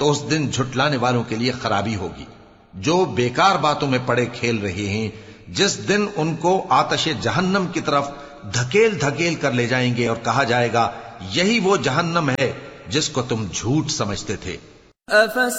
तो उस दिन झुटलाने वालों के लिए खराबी होगी, जो बेकार बातों में पड़े खेल रहे हैं, जिस दिन उनको आतशे जहन्नम की तरफ धकेल धकेल कर ले जाएंगे और कहा जाएगा, यही वो जहन्नम है जिसको तुम झूठ समझते थे।